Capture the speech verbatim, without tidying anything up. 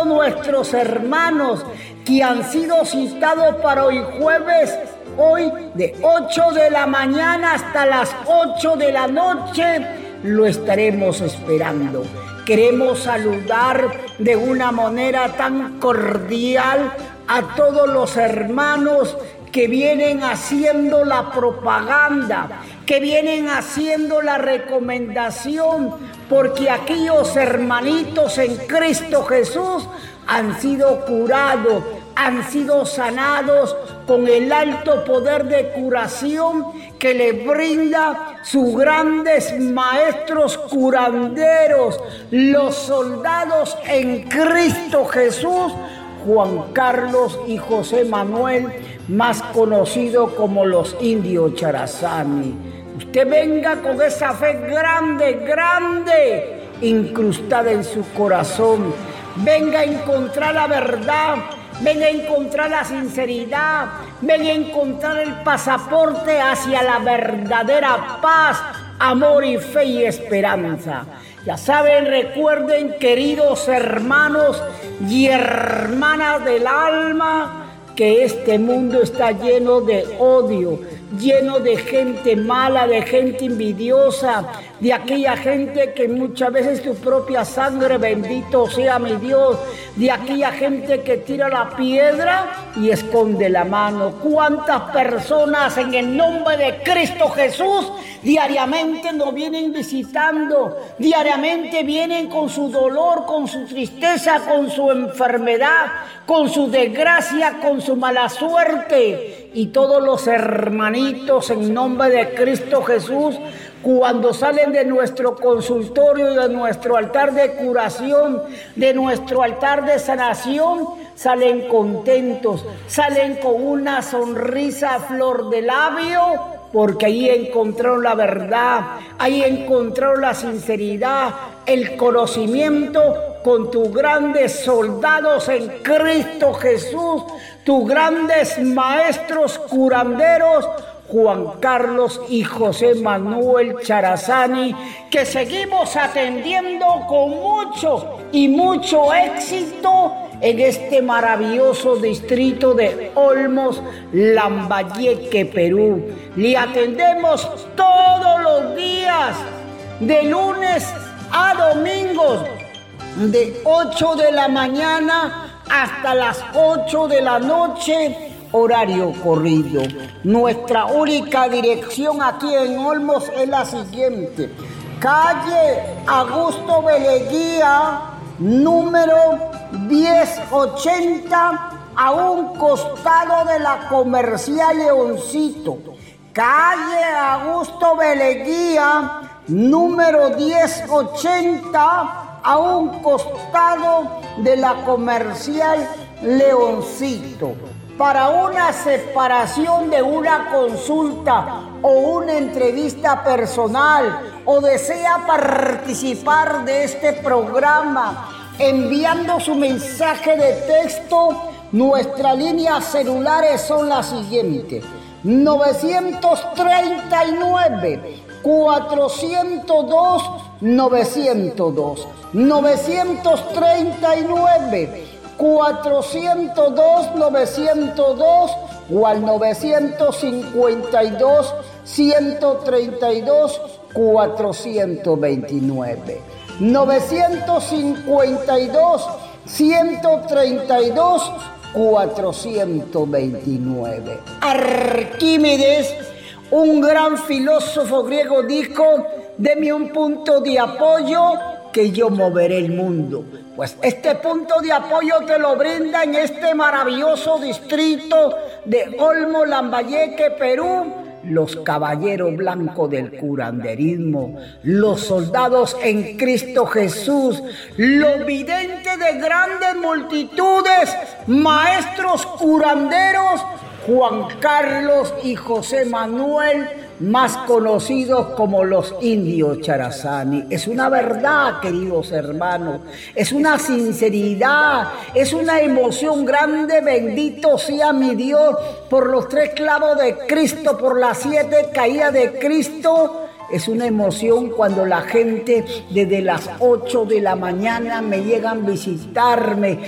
nuestros hermanos que han sido citados para hoy jueves, hoy de ocho de la mañana hasta las ocho de la noche, lo estaremos esperando. Queremos saludar de una manera tan cordial a todos los hermanos que vienen haciendo la propaganda, que vienen haciendo la recomendación, porque aquellos hermanitos en Cristo Jesús han sido curados, han sido sanados con el alto poder de curación que le brinda sus grandes maestros curanderos, los soldados en Cristo Jesús, Juan Carlos y José Manuel, más conocido como los indios Charazani. Usted venga con esa fe grande, grande, incrustada en su corazón. Venga a encontrar la verdad, venga a encontrar la sinceridad, venga a encontrar el pasaporte hacia la verdadera paz, amor y fe y esperanza. Ya saben, recuerden, queridos hermanos y hermanas del alma, que este mundo está lleno de odio, lleno de gente mala, de gente envidiosa, de aquella gente que muchas veces tu propia sangre, bendito sea mi Dios, de aquella gente que tira la piedra y esconde la mano. ¿Cuántas personas en el nombre de Cristo Jesús diariamente nos vienen visitando, diariamente vienen con su dolor, con su tristeza, con su enfermedad, con su desgracia, con su mala suerte? Y todos los hermanitos en nombre de Cristo Jesús, cuando salen de nuestro consultorio y de nuestro altar de curación, de nuestro altar de sanación, salen contentos, salen con una sonrisa a flor de labio, porque ahí encontraron la verdad, ahí encontraron la sinceridad, el conocimiento con tus grandes soldados en Cristo Jesús, tus grandes maestros curanderos, Juan Carlos y José Manuel Charazani, que seguimos atendiendo con mucho y mucho éxito en este maravilloso distrito de Olmos, Lambayeque, Perú. Le atendemos todos los días, de lunes a domingos, de ocho de la mañana hasta las ocho de la noche, horario corrido. Nuestra única dirección aquí en Olmos es la siguiente: calle Augusto Beleguía, número diez ochenta, a un costado de la Comercial Leoncito. Calle Augusto Beleguía, número diez ochenta, a un costado de la Comercial Leoncito. Para una separación de una consulta o una entrevista personal, o desea participar de este programa enviando su mensaje de texto, nuestras líneas celulares son las siguientes: novecientos treinta y nueve, cuatrocientos dos, novecientos dos, novecientos treinta y nueve, cuatrocientos dos, novecientos dos, o al novecientos cincuenta y dos, ciento treinta y dos, cuatrocientos veintinueve. novecientos cincuenta y dos, ciento treinta y dos, cuatrocientos veintinueve. Arquímedes, un gran filósofo griego, dijo: deme un punto de apoyo que yo moveré el mundo. Pues este punto de apoyo te lo brinda en este maravilloso distrito de Olmos, Lambayeque, Perú, los caballeros blancos del curanderismo, los soldados en Cristo Jesús, los videntes de grandes multitudes, maestros curanderos, Juan Carlos y José Manuel, más conocidos como los indios Charazani. Es una verdad, queridos hermanos, es una sinceridad, es una emoción grande. Bendito sea mi Dios por los tres clavos de Cristo, por las siete caídas de Cristo. Es una emoción cuando la gente desde las ocho de la mañana me llegan a visitarme,